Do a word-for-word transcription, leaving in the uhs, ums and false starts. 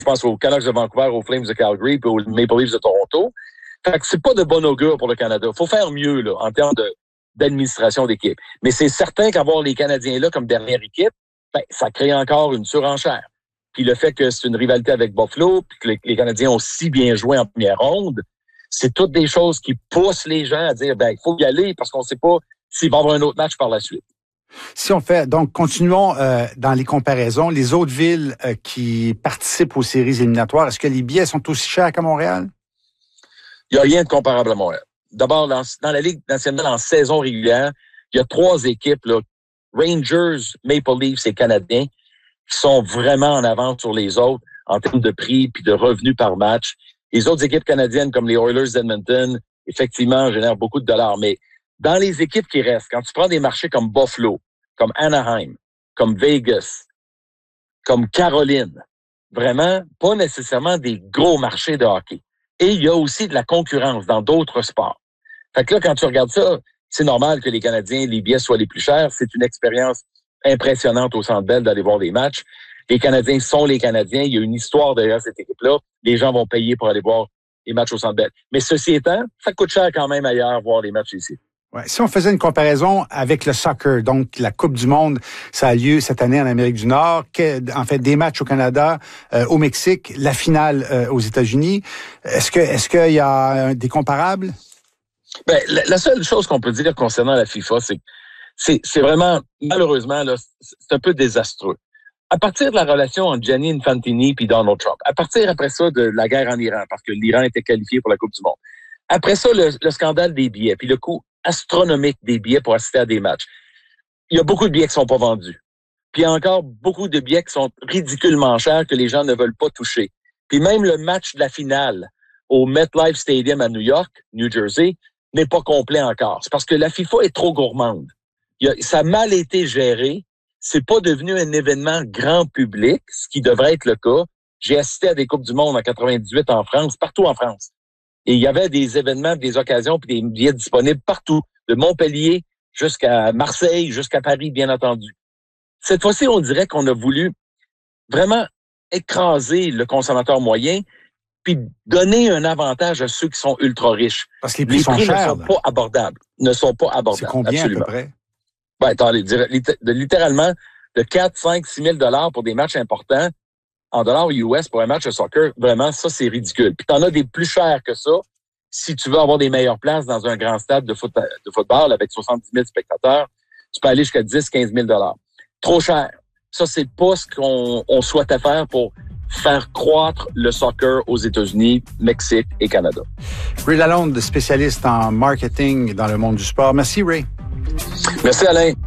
Je pense aux Canucks de Vancouver, aux Flames de Calgary, puis aux Maple Leafs de Toronto. Fait que c'est pas de bon augure pour le Canada. Faut faire mieux, là, en termes de, d'administration d'équipe. Mais c'est certain qu'avoir les Canadiens là comme dernière équipe, ben, ça crée encore une surenchère. Puis le fait que c'est une rivalité avec Buffalo, puis que les, les Canadiens ont si bien joué en première ronde, c'est toutes des choses qui poussent les gens à dire, ben, il faut y aller parce qu'on sait pas s'il va y avoir un autre match par la suite. Si on fait, donc, continuons euh, dans les comparaisons. Les autres villes euh, qui participent aux séries éliminatoires, est-ce que les billets sont aussi chers qu'à Montréal? Il n'y a rien de comparable à Montréal. D'abord, dans, dans la Ligue nationale en saison régulière, il y a trois équipes, là, Rangers, Maple Leafs et Canadiens, qui sont vraiment en avance sur les autres en termes de prix puis de revenus par match. Les autres équipes canadiennes, comme les Oilers d'Edmonton, effectivement, génèrent beaucoup de dollars. Mais dans les équipes qui restent, quand tu prends des marchés comme Buffalo, comme Anaheim, comme Vegas, comme Caroline, vraiment pas nécessairement des gros marchés de hockey. Et il y a aussi de la concurrence dans d'autres sports. Fait que là, quand tu regardes ça, c'est normal que les Canadiens, les billets soient les plus chers. C'est une expérience impressionnante au Centre Bell d'aller voir des matchs. Les Canadiens sont les Canadiens. Il y a une histoire derrière cette équipe-là. Les gens vont payer pour aller voir les matchs au Centre Bell. Mais ceci étant, ça coûte cher quand même ailleurs voir les matchs ici. Ouais. Si on faisait une comparaison avec le soccer, donc la Coupe du monde, ça a lieu cette année en Amérique du Nord, en fait des matchs au Canada, euh, au Mexique, la finale euh, aux États-Unis. Est-ce que est-ce qu'il y a des comparables? Ben, la, la seule chose qu'on peut dire concernant la FIFA, c'est que c'est, c'est vraiment, malheureusement, là, c'est un peu désastreux. À partir de la relation entre Gianni Infantini et Donald Trump, à partir après ça de la guerre en Iran, parce que l'Iran était qualifié pour la Coupe du monde, après ça, le, le scandale des billets, puis le coût astronomique des billets pour assister à des matchs. Il y a beaucoup de billets qui sont pas vendus. Puis il y a encore beaucoup de billets qui sont ridiculement chers que les gens ne veulent pas toucher. Puis même le match de la finale au MetLife Stadium à New York, New Jersey, n'est pas complet encore. C'est parce que la FIFA est trop gourmande. Il y a, ça a mal été géré. C'est pas devenu un événement grand public, ce qui devrait être le cas. J'ai assisté à des Coupes du monde en quatre-vingt-dix-huit en France, partout en France. Et il y avait des événements, des occasions, puis des billets disponibles partout, de Montpellier jusqu'à Marseille, jusqu'à Paris, bien entendu. Cette fois-ci, on dirait qu'on a voulu vraiment écraser le consommateur moyen, puis donner un avantage à ceux qui sont ultra riches. Parce que les prix, les prix sont chers, ne sont là. pas abordables. Ne sont pas abordables. C'est combien absolument. À peu près? Ben, attendez, littéralement, de quatre, cinq, six mille dollars pour des matchs importants, en dollars U S pour un match de soccer, vraiment, ça, c'est ridicule. Puis t'en as des plus chers que ça. Si tu veux avoir des meilleures places dans un grand stade de, foot, de football avec soixante-dix mille spectateurs, tu peux aller jusqu'à dix, quinze mille dollars. Trop cher. Ça, c'est pas ce qu'on on souhaitait faire pour faire croître le soccer aux États-Unis, Mexique et Canada. Ray Lalonde, spécialiste en marketing dans le monde du sport. Merci, Ray. Merci, Alain.